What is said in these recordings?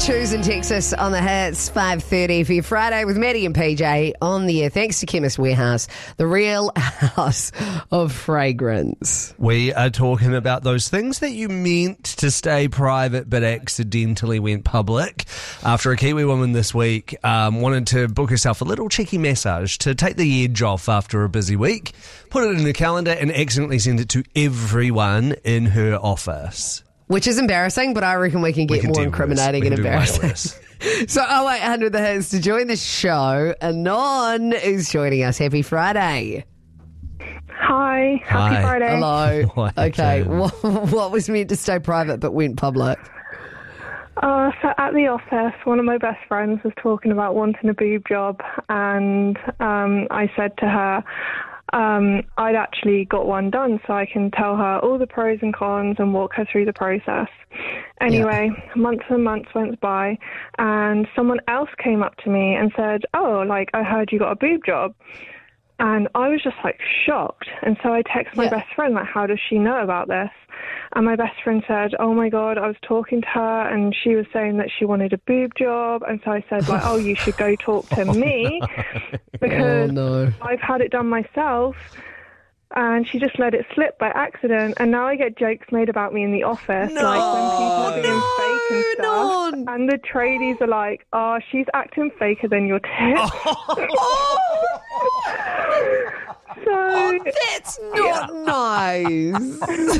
Choose in Texas on the hits, 5:30 for your Friday with Maddie and PJ on the air. Thanks to Chemist Warehouse, the real house of fragrance. We are talking about those things that you meant to stay private but accidentally went public. After a Kiwi woman this week wanted to book herself a little cheeky massage to take the edge off after a busy week, put it in her calendar and accidentally sent it to everyone in her office. Which is embarrassing, but I reckon we can get more incriminating and embarrassing. So 0800 the hits to join the show. Anon is joining us. Happy Friday. Hi. Happy Friday. Hello. Okay. What was meant to stay private but went public? So at the office, one of my best friends was talking about wanting a boob job, and I said to her, I'd actually got one done, so I can tell her all the pros and cons and walk her through the process. Anyway, months and months went by, and someone else came up to me and said, I heard you got a boob job. And I was just, shocked. And so I texted my best friend, how does she know about this? And my best friend said, oh, my God, I was talking to her, and she was saying that she wanted a boob job. And so I said, you should go talk to me because I've had it done myself. And she just let it slip by accident. And now I get jokes made about me in the office, when people are being fake and stuff. And the tradies are like, oh, she's acting faker than your tits. So that's not nice.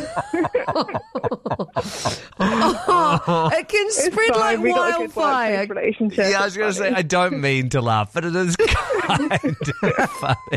It can spread like wildfire. Yeah, I was going to say, I don't mean to laugh, but it is kind of funny.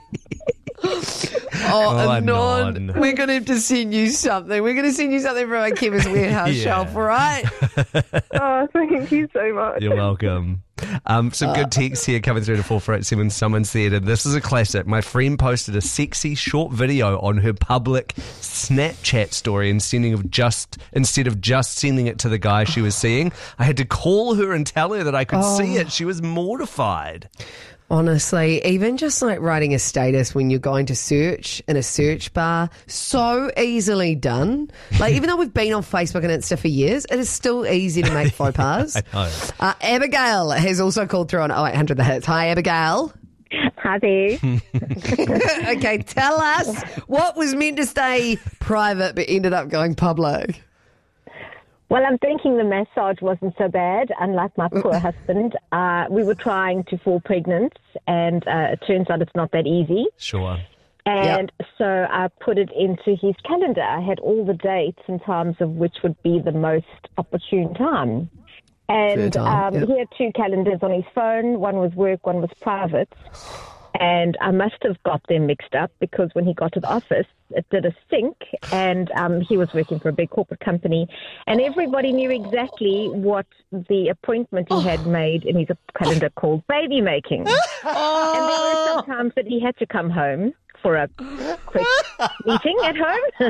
Anon, we're going to have to send you something. We're going to send you something from our Chemist Warehouse shelf, all right? Oh, thank you so much. You're welcome. Some good texts here coming through to 4487. Someone said, and this is a classic, my friend posted a sexy short video on her public Snapchat story instead of just sending it to the guy she was seeing. I had to call her and tell her that I could see it. She was mortified. Honestly, even just writing a status when you're going to search in a search bar, so easily done. Even though we've been on Facebook and Insta for years, it is still easy to make faux pas. I know. Abigail has also called through on 0800 the hits. Hi, Abigail. Hi there. Okay, tell us what was meant to stay private but ended up going public. Well, I'm thinking the massage wasn't so bad, unlike my poor husband. We were trying to fall pregnant, and it turns out it's not that easy. Sure. And so I put it into his calendar. I had all the dates and times of which would be the most opportune time. And he had two calendars on his phone. One was work, one was private. And I must have got them mixed up because when he got to the office, it did a sync, and he was working for a big corporate company, and everybody knew exactly what the appointment he had made in his calendar called baby making. And there were some times that he had to come home for a quick meeting at home.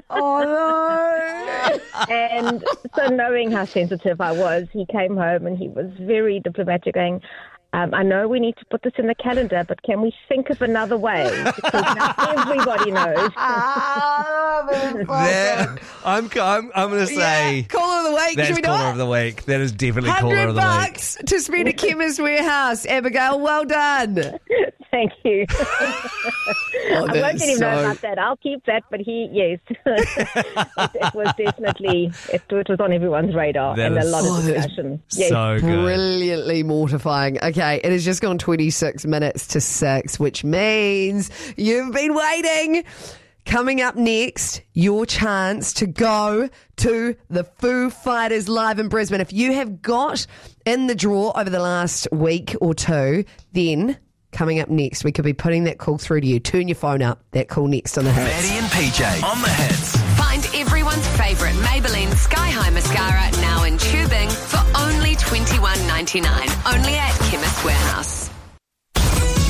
And so knowing how sensitive I was, he came home and he was very diplomatic, going, I know we need to put this in the calendar, but can we think of another way? Because now everybody knows. I'm going to say... Caller of the week. That's caller of the week. That is definitely caller of the week. $100 to spend at Chemist Warehouse. Abigail, well done. Thank you. I won't let him know about that. I'll keep that, but it was definitely, it was on everyone's radar and a lot of discussion. So good. Brilliantly mortifying. Okay, it has just gone 26 minutes to 6, which means you've been waiting. Coming up next, your chance to go to the Foo Fighters live in Brisbane. If you have got in the draw over the last week or two, then... coming up next, we could be putting that call through to you. Turn your phone up. That call next on the hits. Maddie and PJ on the hits. Find everyone's favourite Maybelline Sky High Mascara now in tubing for only $21.99. Only at Chemist Warehouse. Start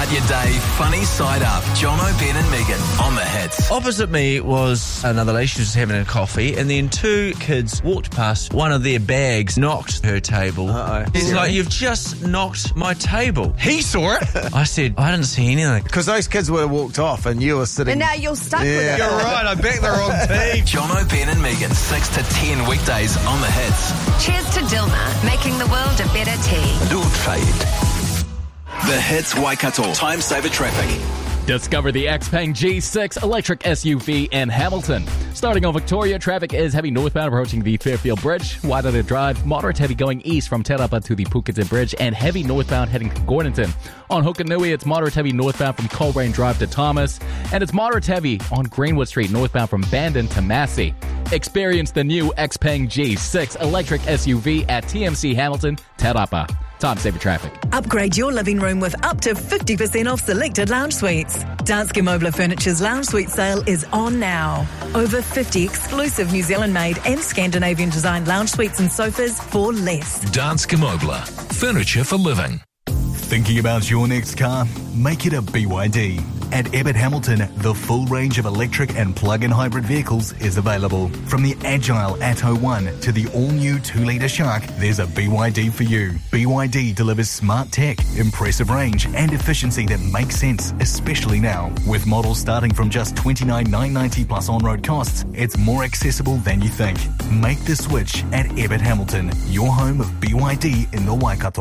Start your day funny side up. Jono, Ben and Megan on the hits. Opposite me was another lady. She was having a coffee, and then two kids walked past. One of their bags knocked her table. He's like, "You've just knocked my table." He saw it. I said, "I didn't see anything." Because those kids would have walked off and you were sitting... And now you're stuck with it. You're right, I bet they're on team. Jono, Ben and Megan, 6 to 10 weekdays on the hits. Cheers to Dilma, making the world a better tea. Don't fade. The hits Waikato. Time saver traffic. Discover the Xpeng G6 electric SUV in Hamilton. Starting on Victoria, traffic is heavy northbound approaching the Fairfield Bridge, Wairara Drive, moderate heavy going east from Te Rapa to the Puketa Bridge, and heavy northbound heading to Gordonton. On Hukanui, it's moderate heavy northbound from Coleraine Drive to Thomas, and it's moderate heavy on Greenwood Street northbound from Bandon to Massey. Experience the new Xpeng G6 electric SUV at TMC Hamilton, Te Rapa. Time saver traffic. Upgrade your living room with up to 50% off selected lounge suites. Danske Mobler Furniture's lounge suite sale is on now. Over 50 exclusive New Zealand-made and Scandinavian-designed lounge suites and sofas for less. Danske Mobler. Furniture for living. Thinking about your next car? Make it a BYD. At Abbott Hamilton, the full range of electric and plug-in hybrid vehicles is available. From the agile Atto 1 to the all-new 2-litre Shark, there's a BYD for you. BYD delivers smart tech, impressive range and efficiency that makes sense, especially now. With models starting from just $29,990 plus on-road costs, it's more accessible than you think. Make the switch at Abbott Hamilton, your home of BYD in the Waikato.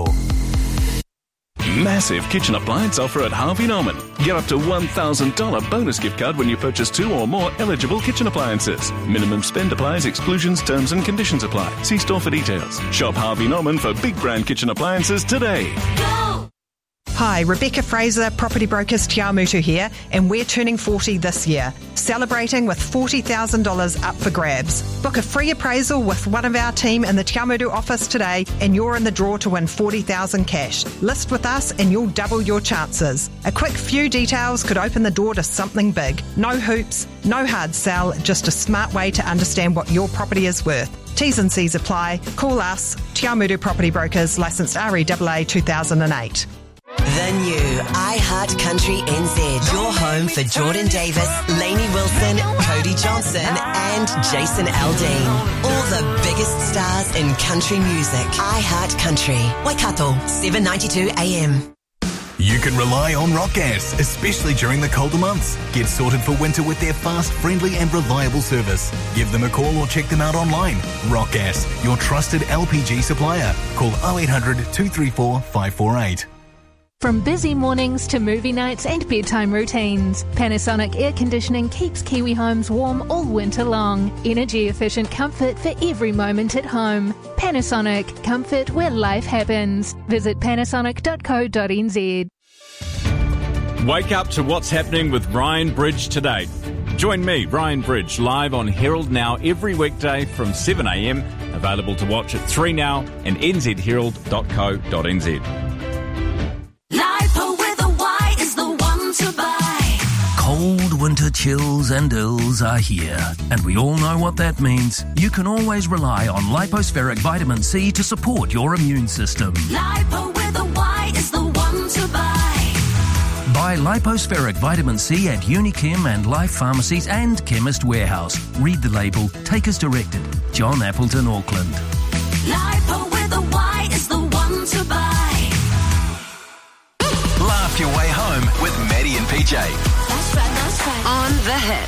Massive kitchen appliance offer at Harvey Norman. Get up to $1,000 bonus gift card when you purchase 2 or more eligible kitchen appliances. Minimum spend applies, exclusions, terms and conditions apply. See store for details. Shop Harvey Norman for big brand kitchen appliances today. Go! Hi, Rebecca Fraser, Property Brokers Te Awamutu here, and we're turning 40 this year, celebrating with $40,000 up for grabs. Book a free appraisal with one of our team in the Te Awamutu office today, and you're in the draw to win $40,000 cash. List with us and you'll double your chances. A quick few details could open the door to something big. No hoops, no hard sell, just a smart way to understand what your property is worth. T's and C's apply. Call us, Te Awamutu Property Brokers, licensed REAA 2008. The new iHeart Country NZ. Your home for Jordan Davis, Lainey Wilson, Cody Johnson and Jason Aldean. All the biggest stars in country music. iHeart Country. Waikato, 792 AM. You can rely on Rock Gas, especially during the colder months. Get sorted for winter with their fast, friendly and reliable service. Give them a call or check them out online. Rock Gas, your trusted LPG supplier. Call 0800 234 548. From busy mornings to movie nights and bedtime routines, Panasonic Air Conditioning keeps Kiwi homes warm all winter long. Energy-efficient comfort for every moment at home. Panasonic, comfort where life happens. Visit panasonic.co.nz. Wake up to what's happening with Ryan Bridge today. Join me, Ryan Bridge, live on Herald Now every weekday from 7 a.m. Available to watch at 3 Now and nzherald.co.nz. Lipo with a Y is the one to buy. Cold winter chills and ills are here, and we all know what that means. You can always rely on Lipospheric Vitamin C to support your immune system. Lipo with a Y is the one to buy. Buy Lipospheric Vitamin C at Unichem and Life Pharmacies and Chemist Warehouse. Read the label. Take as directed. John Appleton, Auckland. Lipo with a Y is the one to buy. Laugh your way home with Maddie and PJ. That's right, that's right. On the hit.